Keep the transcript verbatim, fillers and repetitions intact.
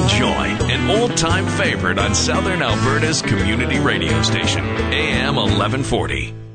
Join, an old-time favorite on Southern Alberta's community radio station, A M eleven forty.